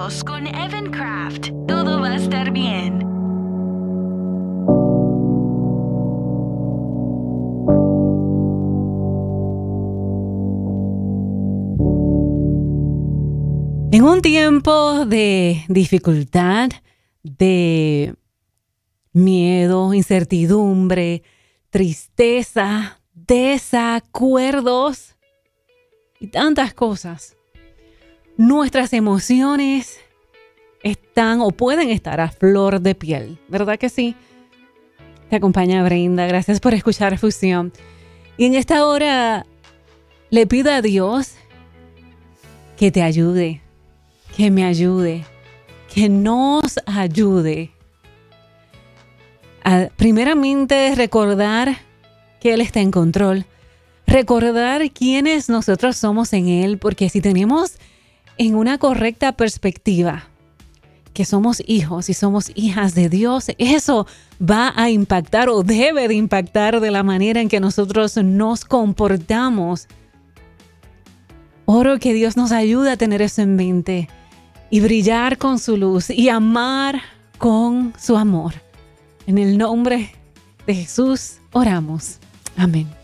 Momentos con Evan Craft. Todo va a estar bien. En un tiempo de dificultad, de miedo, incertidumbre, tristeza, desacuerdos y tantas cosas, nuestras emociones están o pueden estar a flor de piel, ¿verdad que sí? Te acompaña Brenda, gracias por escuchar Fusión. Y en esta hora le pido a Dios que te ayude, que me ayude, que nos ayude a primeramente recordar que Él está en control, recordar quiénes nosotros somos en Él, porque si tenemos en una correcta perspectiva que somos hijos y somos hijas de Dios, eso va a impactar o debe de impactar de la manera en que nosotros nos comportamos. Oro que Dios nos ayude a tener eso en mente y brillar con su luz y amar con su amor. En el nombre de Jesús oramos. Amén.